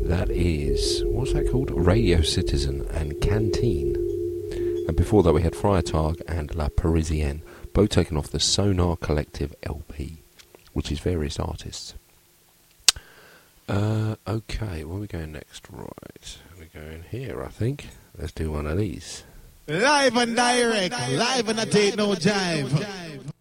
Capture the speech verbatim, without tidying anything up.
That is, what's that called? Radio Citizen and Canteen. And before that we had Friar Targ and La Parisienne, both taken off the Sonar Collective L P, which is various artists. Uh, okay, where are we going next? Right, we're going here, I think. Let's do one of these. Live and direct, live and I take no jive.